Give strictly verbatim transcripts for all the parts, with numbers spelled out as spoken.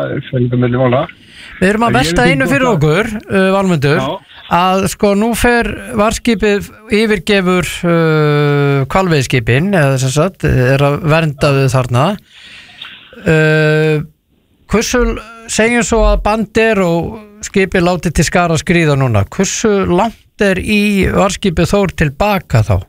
fyrir milli mála. Við erum að velta einu fyrir okkur, uh, Valmundur, að sko nú fer varskipið yfirgefur uh, hvalveiðiskipin, eða sem sagt, er að vernda þau þarna. Uh, hversu, segjum svo að Bandero skipið láti til skara skríða núna, hversu langt er í varskipið Þór tilbaka þá?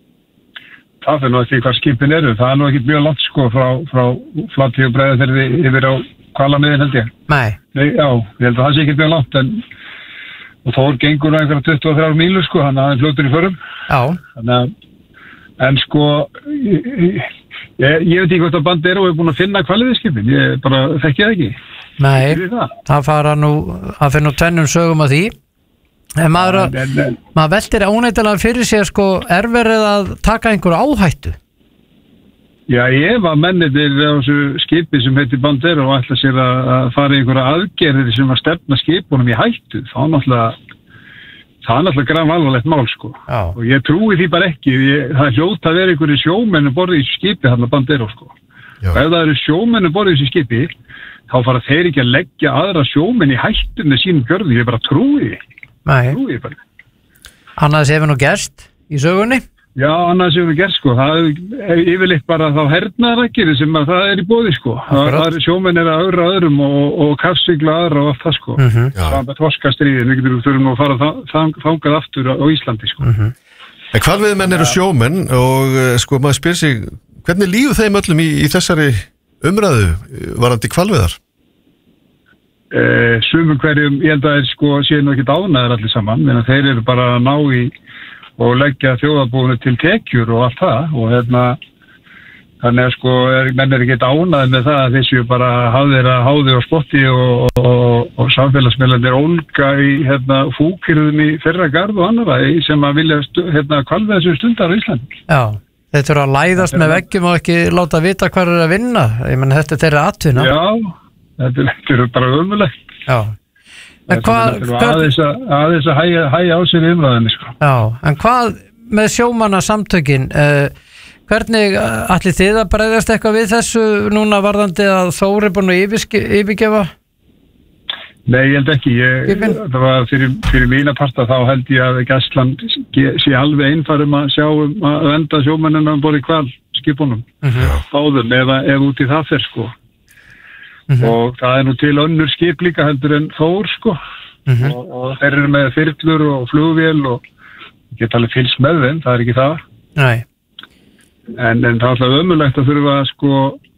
Það fyrir nú eftir hvað skipin eru, það er nú ekki mjög langt sko frá, frá Flatey og Breiðafirði yfir á Hvalamiðin held ég. Nei. Nei, já, ég held að það sé ekki mjög langt en og Þór gengur á einhverja tuttugu og þrjár mílur sko, hann aðeins fljótur í förum. Já. Þannig að en sko ég, ég, ég veit ekki hvort að Bandero er búin að finna hvalveiðiskipin, ég bara þekki það ekki. Nei, það. það fara nú það fyrir nú tvennum sögum að því. En maður, en, en, maður veltir óneitanlega fyrir sér sko, er verið að taka einhverju áhættu? Já, ef að mennirnir á þessu skipi sem heitir Bandero og ætla sér að, að fara í einhverja aðgerðir sem að stefna skipunum í hættu, þá náttúrulega það er náttúrulega grafalvarlegt mál sko. Já. Og ég trúi því bara ekki, ég, það er hljótt að vera einhverju sjómenn borðið í þessu skipi þarna Bandero sko. Já. Og ef það eru sjómenn borðið í þessu skipi, þá fara þeir ekki að leggja aðra sjómenn í hættu með sínum gjörðu, ég bara trúi því. Nei. Annars hefur nú gerst í sögunni? Já, annars hefur nú gerst sko. Það er yfirleitt bara þá hernaðarækir sem að það er í boði sko. Það er sjómenn er að auðra öðrum og, og kafsigla aðra og allt það sko. Mm -hmm. Það er bara þorskastríðin, við getum þurfum nú að fara þang, þangað aftur á Íslandi sko. Mm -hmm. En hvalveiðimenn eru sjómenn og sko maður spyr sig, hvernig líður þeim öllum í, í þessari umræðu varandi hvalveiðar? Uh, sumum hverjum, ég held að þeir sko séu nú ekkert ánægðir allir saman en þeir eru bara að ná í og leggja þjóðarbúinu til tekjur og allt það og hérna þannig að sko er, menn er ekkert ánægðir með það að þeir séu bara hafðir að háði og spotti og, og, og samfélagsmiðlarnir ólga í hérna fúkirðum í fyrra garð og annara sem að vilja stu, hérna kvalveiða sem stundar á Íslandi. Já, þeir þurfa að læðast með veggjum og ekki láta vita hvað er að vinna, ég menn þetta er þeirra atvinna. Já. Þetta er bara ömulegt. Já. En hvað aðeins að, aðeins að hæja, hæja á sér í umræðinni sko. Já, en hvað með sjómannasamtökin uh, hvernig ætlið þið að bregðast eitthvað við þessu núna varðandi að Þór er búin að yfirgefa? Nei, ég held ekki. Ég, það var fyrir, fyrir mína parta þá held ég að Gæslan sé alveg einfarum að sjá um að venda sjómennina um borð í hvalskipunum. Uh-huh. Báðum eða ef út í það fer sko. Mm-hmm. Og það er nú til önnur skip líka heldur en Þór sko. Mm-hmm. og, og þeir eru með þyrlur og flugvél og geta alveg fylgst með þeim, það er ekki það. Nei. En, en það er alltaf ömurlegt að þurfa að sko,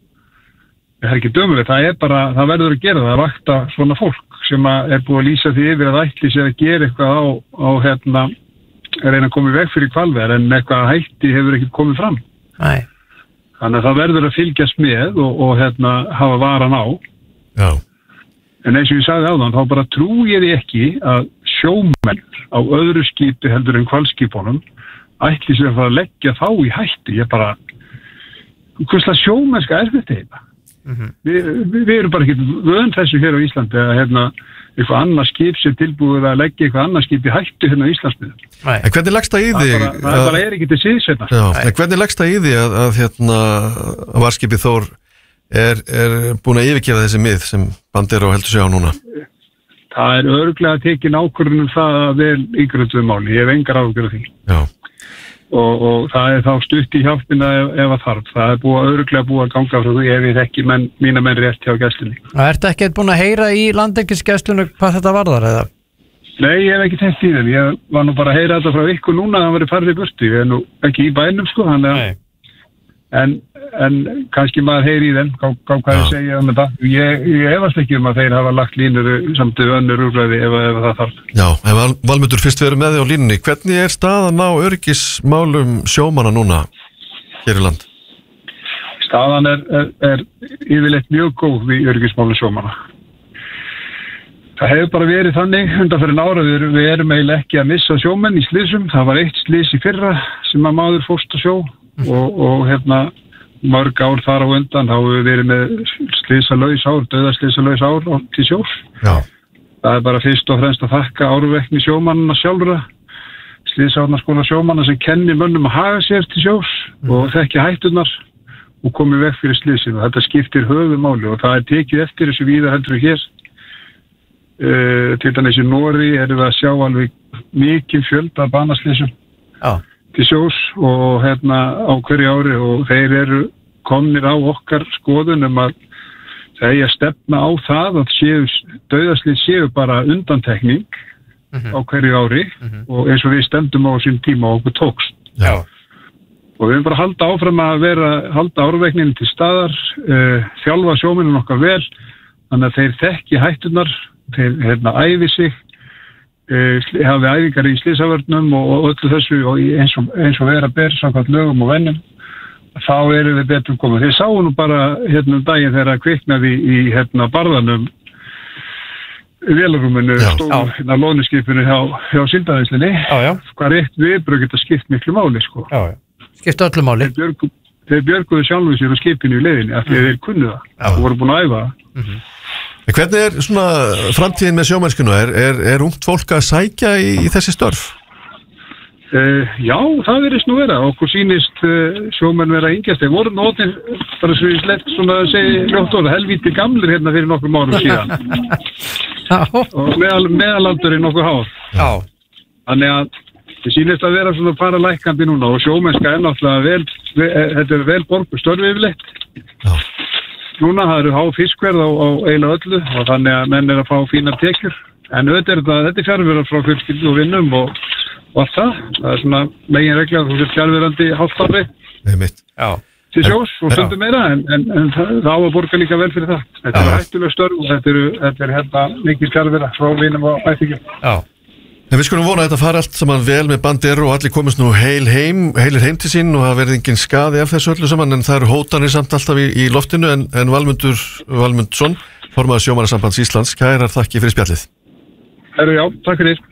það er ekki dömulegt, það er bara, það verður að gera það, að vakta svona fólk sem að er búið að lýsa því yfir að ætli sér að gera eitthvað á, á hérna, að reyna að koma í veg fyrir hvalveiðar en eitthvað hætti hefur ekki komið fram. Nei. Þannig að það verður að fylgjast með og, og hérna hafa varan á. Já. En eins og ég sagði áðan, þá bara trúi ég því ekki að sjómenn á öðru skipi heldur en hvalskipunum ætli sér að fara að leggja þá í hættu. Ég bara, hverslega sjómennska er þetta heima? Mm-hmm. Vi, vi, við erum bara ekki vönd þessu hér á Íslandi að hérna eitthvað annað skip sem tilbúið að leggja eitthvað annað skip í hættu hérna á Íslandsmiðum. En hvernig leggst það í því? Það, bara, það bara er ekki til síðsveitna. En hvernig leggst það í því að, að hérna varskipið Þór er, er búin að yfirgefa þessi mið sem Bandero heldur sig á núna? Það er örugglega tekin ákvörðun um það að vel ígrunduðu máli. Ég hef engar áhyggjur af því. Já. Og, og það er þá stutt í hjálpina ef, ef að þarf. Það er búið örugglega búið að ganga frá því ef ég þekki menn, mína menn rétt hjá Gæslunni. Ertu ekki búin að heyra í Landhelgisgæslunni hvað þetta varðar eða? Nei, ég hef ekki tengt í þeim. Ég var nú bara að heyra þetta frá ykkur núna að það verið farið í burtu. Ég er nú ekki í bænum sko, þannig að en, en kannski maður heyri í þeim, hvað ég segja um þetta. Ég, ég efast ekki um að þeir hafa lagt línur samt önnur úrræði ef, ef það þarf. Já, en Val, Valmundur fyrst verið með þig á línunni. Hvernig er staðan á öryggismálum sjómanna núna hér í land? Staðan er, er, er yfirleitt mjög góð í öryggismálum sjómanna. Það hefur bara verið þannig undanfarin ára, við, við erum eiginlega ekki að missa sjómenn í slysum. Það var eitt slys í fyrra sem að maður fórst að sjó og, og hérna mörg ár þar á undan þá hefur við verið með slysalaus ár, dauðaslysalaus ár til sjós. Já. Það er bara fyrst og fremst að þakka árvekni sjómannana sjálfra, slysárnaskóla sjómanna sem kenni mönnum að haga sér til sjós mm. og þekki hætturnar og komið vekk fyrir slysin og þetta skiptir höfumáli og það er tekið eftir þessu víða heldur hér. Uh, til dæmis í Noregi er það að sjá alveg mikið fjölda banaslysum Já. til sjós og hérna á hverju ári og þeir eru komnir á okkar skoðunum að það er að stefna á það að séu, dauðaslys séu bara undantekning mm-hmm. á hverju ári mm-hmm. og eins og við stefndum á sín tíma og okkur tókst. Já. Og við erum bara að halda áfram að vera, halda árvekninu til staðar, uh, þjálfa sjómennum okkar vel, þannig að þeir þekki hættunar, þeir hérna æfi sig, uh, hafi æfingar í slysavörnum og, og öllu þessu og eins og, eins og vera ber, samkvæmt lögum og vennum, þá eru við betur komið. Þeir sáu nú bara hérna um daginn þegar að kviknaði í, í hérna barðanum, vélarúminu, stóð hérna lónuskipinu hjá, hjá Síldaræðslinni, hvað rétt viðbrögð geta skipt miklu máli, sko. Já, já. Skipta öllu máli. Þeir, björgu, þeir björguðu sjálfum sér á skipinu í leiðinni af því að þeir kunnu það og voru búin að æfa það. Mm-hmm. Hvernig er svona framtíðin með sjómennskuna? Er, er, er ungt fólk að sækja í, í þessi störf? Uh, já, það verðist nú vera. Okkur sýnist uh, sjómenn vera yngjast. Þeir voru nótin, bara svo ég slett svona að segja ljótt orða, helvíti gamlir hérna fyrir nokkrum árum síðan. og meðal, meðalaldur er nokkuð hár. Já. Þannig að það sýnist að vera svona fara lækandi núna og sjómennska er náttúrulega vel, þetta er vel borgu störfi yfirleitt. Já. Núna það eru há fiskverð á, á eiginlega öllu og þannig að menn er að fá fínar tekjur. En auðvitað er þetta, þetta er fjárverðar frá fjölskyldu og vinnum og, og allt það. Það er svona megin regla að þú er fjárverðandi hálft ári til sjós og stundum meira en, en, en það, það á að borga líka vel fyrir það. Þetta er hættulega störf og þetta er, þetta er hérna mikið fjárverðar frá vinnum og ættingum. Já. En við skulum vona að þetta fara allt saman vel með Bandero og allir komist nú heil heim, heilir heim til sín og það verði engin skaði af þessu öllu saman en það eru hótanir samt alltaf í, í loftinu en, en Valmundur Valmundsson, formaður Sjómannasambands Íslands, kærar þakki fyrir spjallið. Herru, já, takk fyrir.